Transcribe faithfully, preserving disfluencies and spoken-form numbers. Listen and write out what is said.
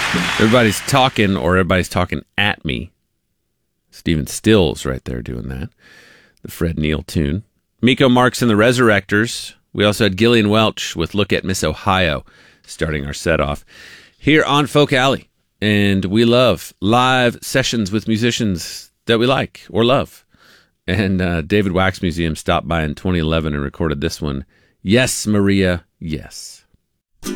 Everybody's talking, or everybody's talking at me. Stephen Stills right there doing that. The Fred Neil tune. Miko Marks and the Resurrectors. We also had Gillian Welch with Look at Miss Ohio starting our set off here on Folk Alley. And we love live sessions with musicians that we like or love. And uh, David Wax Museum stopped by in twenty eleven and recorded this one. Yes, Maria, yes.